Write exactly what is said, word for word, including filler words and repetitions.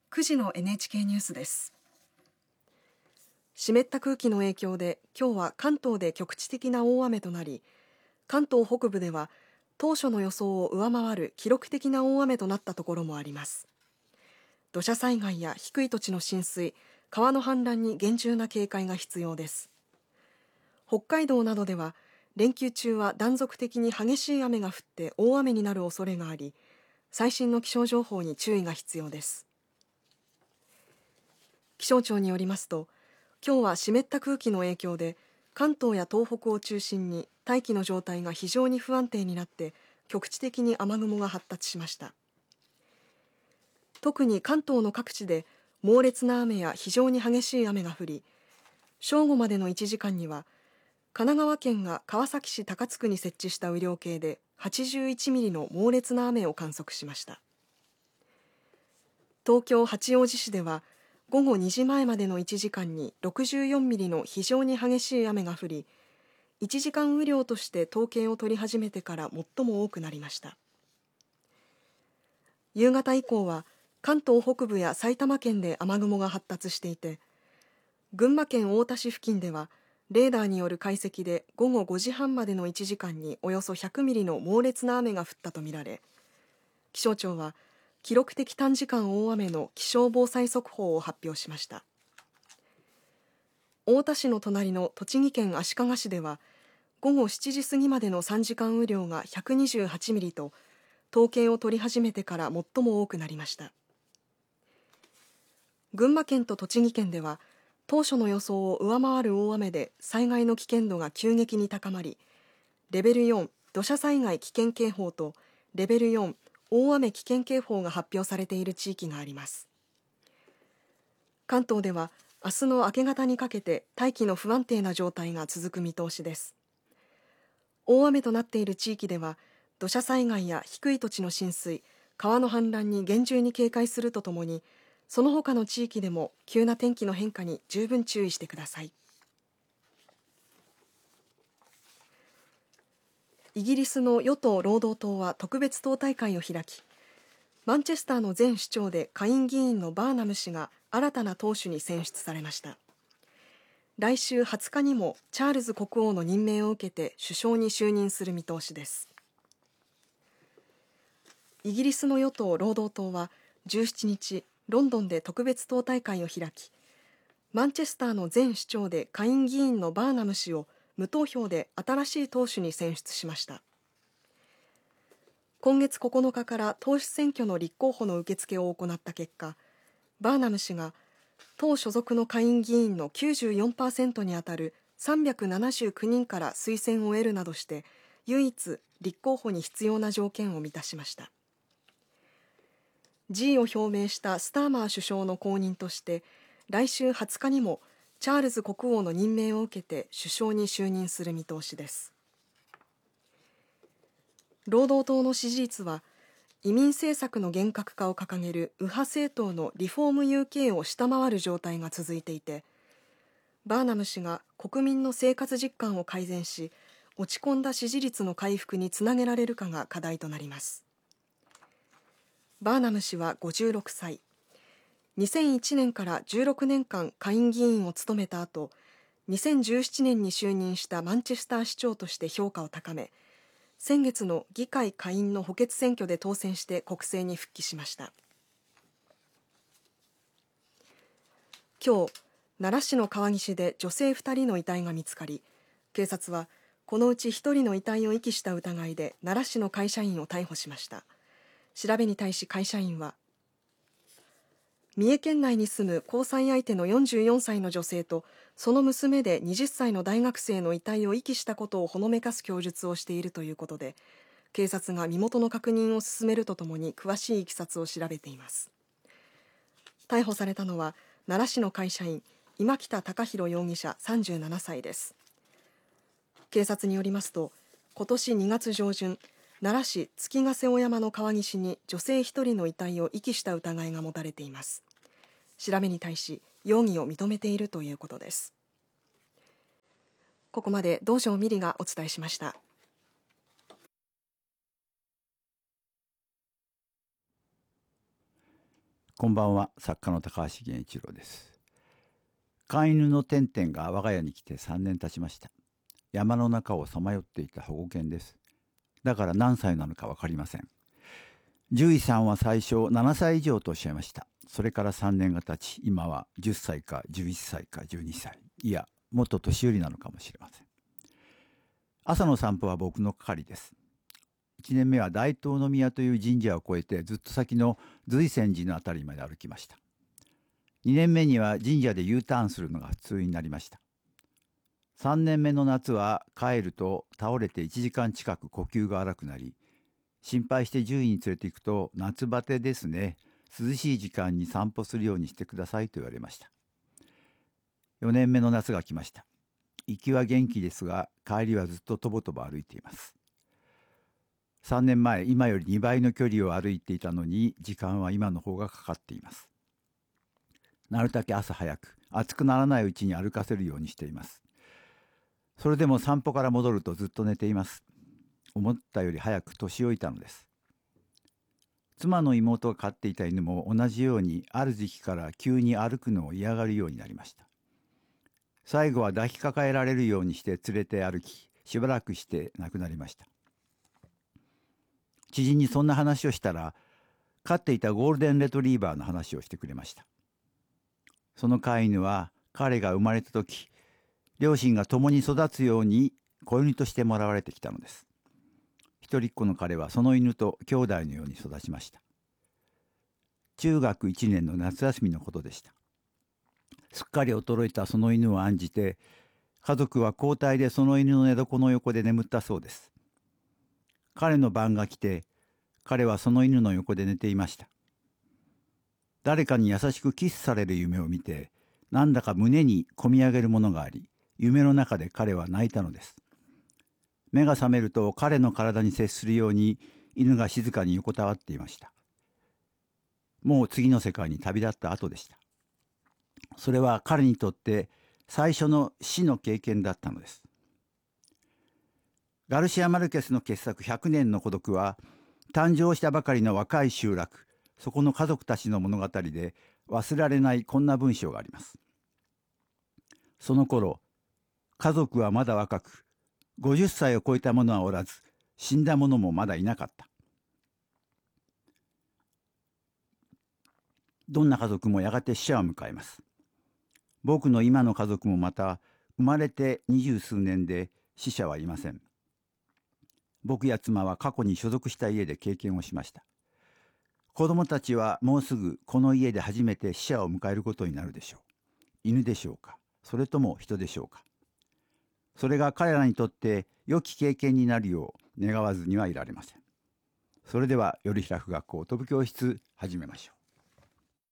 くじの エヌエイチケー ニュースです。 湿った空気の影響で今日は関東で局地的な大雨となり、関東北部では当初の予想を上回る記録的な大雨となったところもあります。土砂災害や低い土地の浸水、川の氾濫に厳重な警戒が必要です。北海道などでは連休中は断続的に激しい雨が降って大雨になる恐れがあり、最新の気象情報に注意が必要です。気象庁によりますと、今日は湿った空気の影響で関東や東北を中心に大気の状態が非常に不安定になって局地的に雨雲が発達しました。特に関東の各地で猛烈な雨や非常に激しい雨が降り、正午までのいちじかんには神奈川県が川崎市高津区に設置した雨量計ではちじゅういちミリの猛烈な雨を観測しました。東京八王子市では午後にじまえまでのいちじかんにろくじゅうよんミリの非常に激しい雨が降り、いちじかん雨量として統計を取り始めてから最も多くなりました。夕方以降は関東北部や埼玉県で雨雲が発達していて、群馬県太田市付近ではレーダーによる解析で午後ごじはんまでのいちじかんにおよそひゃくミリの猛烈な雨が降ったとみられ、気象庁は記録的短時間大雨の気象防災速報を発表しました。太田市の隣の栃木県足利市では午後しちじ過ぎまでのさんじかん雨量がひゃくにじゅうはちミリと統計を取り始めてから最も多くなりました。群馬県と栃木県では当初の予想を上回る大雨で災害の危険度が急激に高まり、レベルよん土砂災害危険警報とレベルよん大雨危険警報が発表されている地域があります。関東では明日の明け方にかけて大気の不安定な状態が続く見通しです。大雨となっている地域では土砂災害や低い土地の浸水、川の氾濫に厳重に警戒するとともに、その他の地域でも急な天気の変化に十分注意してください。イギリスの与党労働党は特別党大会を開き、マンチェスターの前市長で下院議員のバーナム氏が新たな党首に選出されました。来週はつかにもチャールズ国王の任命を受けて首相に就任する見通しです。イギリスの与党労働党はじゅうしちにちロンドンで特別党大会を開き、マンチェスターの前市長で下院議員のバーナム氏を無投票で新しい党首に選出しました。今月ここのかから党首選挙の立候補の受付を行った結果、バーナム氏が党所属の下院議員の きゅうじゅうよんパーセント にあたるさんびゃくななじゅうきゅうにんから推薦を得るなどして唯一立候補に必要な条件を満たしました。辞意を表明したスターマー首相の後任として来週はつかにもチャールズ国王の任命を受けて首相に就任する見通しです。労働党の支持率は移民政策の厳格化を掲げる右派政党のリフォーム ユーケー を下回る状態が続いていて、バーナム氏が国民の生活実感を改善し落ち込んだ支持率の回復につなげられるかが課題となります。バーナム氏はごじゅうろくさい、にせんいちねんからじゅうろくねんかん下院議員を務めた後、にせんじゅうななねんに就任したマンチェスター市長として評価を高め、先月の議会下院の補欠選挙で当選して国政に復帰しました。今日、奈良市の川岸で女性ふたりの遺体が見つかり、警察はこのうちひとりの遺体を遺棄した疑いで奈良市の会社員を逮捕しました。調べに対し会社員は、三重県内に住む交際相手のよんじゅうよんさいの女性とその娘ではたちの大学生の遺体を遺棄したことをほのめかす供述をしているということで、警察が身元の確認を進めるとともに詳しいいきさつを調べています。逮捕されたのは奈良市の会社員今北隆弘容疑者さんじゅうななさいです。警察によりますと、今年にがつ上旬、奈良市月ヶ瀬尾山の川岸に女性ひとりの遺体を遺棄した疑いが持たれています。調べに対し容疑を認めているということです。ここまで道上美里がお伝えしました。 こんばんは、作家の高橋源一郎です。飼い犬のてんてんが我が家に来てさんねん経ちました。山の中をさまよっていた保護犬です。だから何歳なのか分かりません。獣医さんは最初ななさい以上とおっしゃいました。それからさんねんが経ち、今はじゅっさいかじゅういっさいかじゅうにさい、いやもっと年寄りなのかもしれません。朝の散歩は僕の係です。いちねんめは大東宮という神社を越えてずっと先の随泉寺のあたりまで歩きました。にねんめには神社で U ターンするのが普通になりました。さんねんめの夏は帰ると倒れていちじかん近く呼吸が荒くなり、心配して獣医に連れて行くと、夏バテですね、涼しい時間に散歩するようにしてくださいと言われました。よねんめの夏が来ました。行きは元気ですが、帰りはずっととぼとぼ歩いています。さんねんまえ、今よりにばいの距離を歩いていたのに、時間は今の方がかかっています。なるだけ朝早く、暑くならないうちに歩かせるようにしています。それでも散歩から戻るとずっと寝ています。思ったより早く年老いたのです。妻の妹が飼っていた犬も同じように、ある時期から急に歩くのを嫌がるようになりました。最後は抱きかかえられるようにして連れて歩き、しばらくして亡くなりました。知人にそんな話をしたら、飼っていたゴールデンレトリーバーの話をしてくれました。その飼い犬は彼が生まれた時、両親が共に育つように子犬としてもらわれてきたのです。一人っ子の彼はその犬と兄弟のように育ちました。中学いちねんの夏休みのことでした。すっかり衰えたその犬を案じて、家族は交代でその犬の寝床の横で眠ったそうです。彼の番が来て、彼はその犬の横で寝ていました。誰かに優しくキスされる夢を見て、なんだか胸にこみ上げるものがあり、夢の中で彼は泣いたのです。目が覚めると彼の体に接するように犬が静かに横たわっていました。もう次の世界に旅立った後でした。それは彼にとって最初の死の経験だったのです。ガルシア・マルケスの傑作ひゃくねんの孤独は、誕生したばかりの若い集落、そこの家族たちの物語で忘れられないこんな文章があります。その頃、家族はまだ若く、ごじゅっさいを超えた者はおらず、死んだ者もまだいなかった。どんな家族もやがて死者を迎えます。僕の今の家族もまた、生まれて二十数年で死者はいません。僕や妻は過去に所属した家で経験をしました。子供たちはもうすぐこの家で初めて死者を迎えることになるでしょう。犬でしょうか、それとも人でしょうか。それが彼らにとって良き経験になるよう願わずにはいられません。それでは、よりひらく学校飛ぶ教室始めましょう。